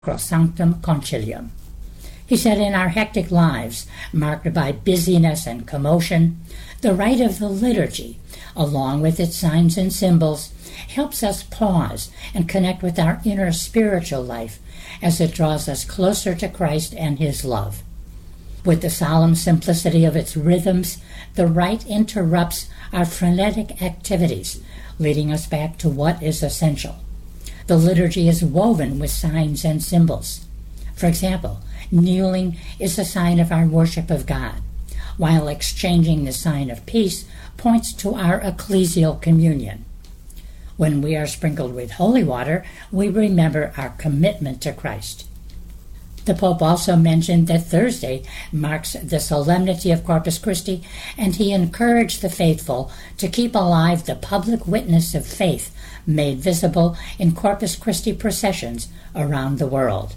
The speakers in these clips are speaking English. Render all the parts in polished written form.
Sacrosanctum Concilium. He said, in our hectic lives, marked by busyness and commotion, the rite of the liturgy, along with its signs and symbols, helps us pause and connect with our inner spiritual life as it draws us closer to Christ and His love. With the solemn simplicity of its rhythms, the rite interrupts our frenetic activities, leading us back to what is essential. The liturgy is woven with signs and symbols. For example, kneeling is a sign of our worship of God, while exchanging the sign of peace points to our ecclesial communion. When we are sprinkled with holy water, we remember our commitment to Christ. The Pope also mentioned that Thursday marks the solemnity of Corpus Christi, and he encouraged the faithful to keep alive the public witness of faith made visible in Corpus Christi processions around the world.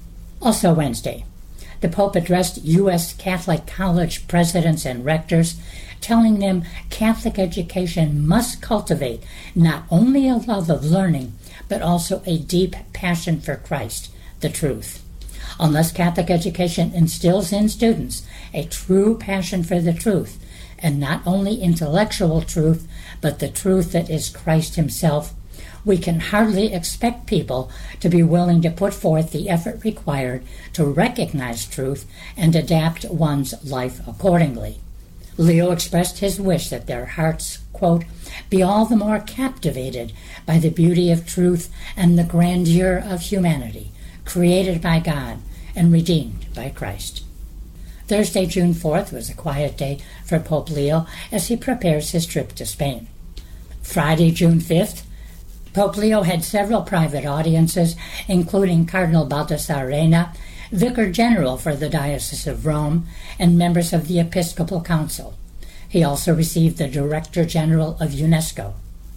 Also Wednesday, the Pope addressed U.S. Catholic college presidents and rectors, telling them Catholic education must cultivate not only a love of learning, but also a deep passion for Christ, the truth. Unless Catholic education instills in students a true passion for the truth, and not only intellectual truth, but the truth that is Christ Himself, we can hardly expect people to be willing to put forth the effort required to recognize truth and adapt one's life accordingly. Leo expressed his wish that their hearts, quote, be all the more captivated by the beauty of truth and the grandeur of humanity, created by God and redeemed by Christ. Thursday, June 4th, was a quiet day for Pope Leo as he prepares his trip to Spain. Friday, June 5th, Pope Leo had several private audiences, including Cardinal Baldassare Reina, Vicar General for the Diocese of Rome, and members of the Episcopal Council. He also received the Director General of UNESCO.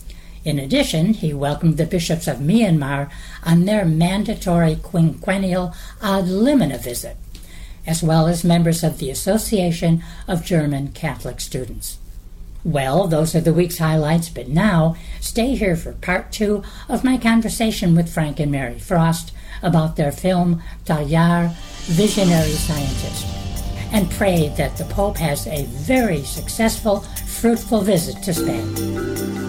In addition, he welcomed the bishops of Myanmar on their mandatory quinquennial ad limina visit, as well as members of the Association of German Catholic Students. Well, those are the week's highlights, but now stay here for part 2 of my conversation with Frank and Mary Frost about their film Tallar, Visionary Scientist, and pray that the Pope has a very successful, fruitful visit to Spain.